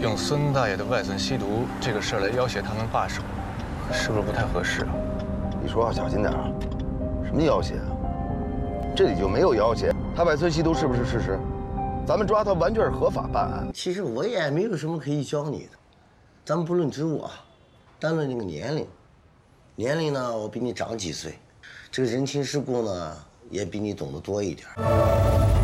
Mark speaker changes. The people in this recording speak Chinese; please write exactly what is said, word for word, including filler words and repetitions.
Speaker 1: 用孙大爷的外孙吸毒这个事儿来要挟他们罢手，是不是不太合适啊？
Speaker 2: 你说话小心点啊！什么要挟啊？这里就没有要挟。他外孙吸毒是不是事实？咱们抓他完全是合法办案。
Speaker 3: 其实我也没有什么可以教你的，咱们不论职务啊，单论那个年龄，年龄呢我比你长几岁，这个人情世故呢也比你懂得多一点。